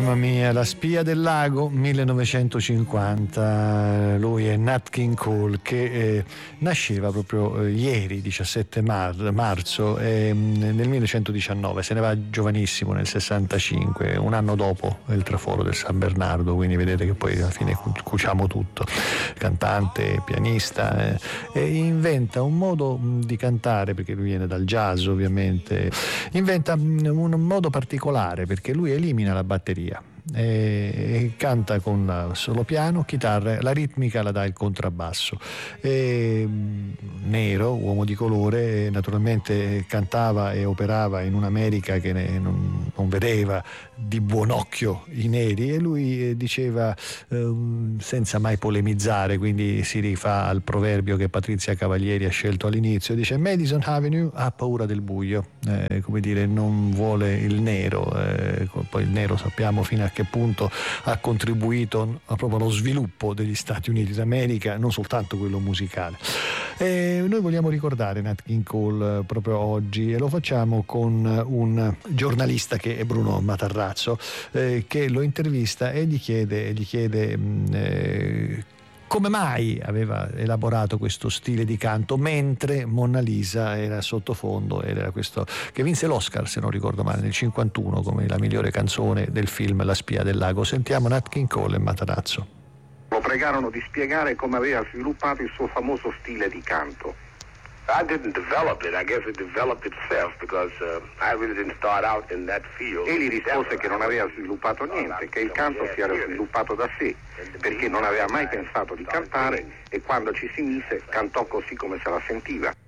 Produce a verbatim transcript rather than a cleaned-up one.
Mamma mia, La spia del lago, millenovecentocinquanta. Lui è Nat King Cole, che eh, nasceva proprio eh, ieri, diciassette mar- marzo, eh, nel millenovecentodiciannove. Se ne va giovanissimo, nel sessantacinque, un anno dopo il traforo del San Bernardo, quindi vedete che poi alla fine cuciamo tutto. Cantante, pianista, eh, e inventa un modo di cantare, perché lui viene dal jazz ovviamente, inventa un modo particolare, perché lui elimina la batteria e canta con solo piano, chitarra, la ritmica la dà il contrabbasso. E, nero, uomo di colore, naturalmente cantava e operava in un'America che ne, non, non vedeva di buon occhio i neri, e lui diceva eh, senza mai polemizzare, quindi si rifà al proverbio che Patrizia Cavalieri ha scelto all'inizio, dice: Madison Avenue ha paura del buio, eh, come dire, non vuole il nero, eh, poi il nero sappiamo fino a che punto ha contribuito a proprio allo sviluppo degli Stati Uniti d'America, non soltanto quello musicale. E noi vogliamo ricordare Nat King Cole proprio oggi, e lo facciamo con un giornalista che è Bruno Matarrazzo, eh, che lo intervista e gli chiede, gli chiede eh, come mai aveva elaborato questo stile di canto mentre Monna Lisa era sottofondo, ed era questo che vinse l'Oscar, se non ricordo male, nel cinquantuno come la migliore canzone del film La spia del lago. Sentiamo Nat King Cole e Matarazzo. Lo pregarono di spiegare come aveva sviluppato il suo famoso stile di canto. I didn't develop it. I guess it developed itself because uh, I really didn't start out in that field. Egli rispose che non aveva sviluppato niente, che il canto si era sviluppato da sé, perché non aveva mai pensato di cantare, e quando ci si mise cantò così come se la sentiva.